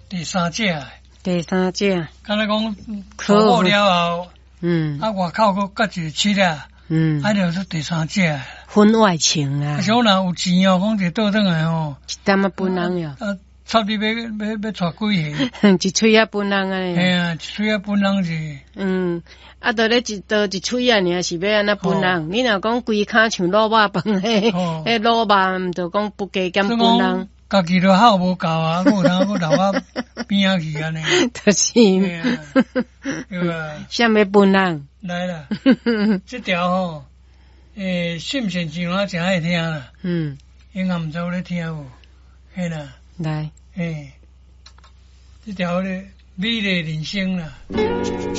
第三只。 第三只。 敢若讲考好了后，外口佫夹一个七啊，就是第三只。 婚外情啊！ 像人有钱哦，讲一倒转来哦， 一点仔分人哟。 插你要带几下？一喙仔分人啊！ 嘿啊，一喙仔分人是。 就咧一刀一喙啊，尔是要安那分人。你若讲规骹像卤肉饭迄卤肉毋就讲不加减分人。 家己都好无够啊，我有留啊边仔去安尼。 就是。 对啊。 啥物分人？ 来啦，这条吼，信线上啊真爱听啦。因也毋知有咧听无，嘿啦。 来。 这条咧美丽人生啦。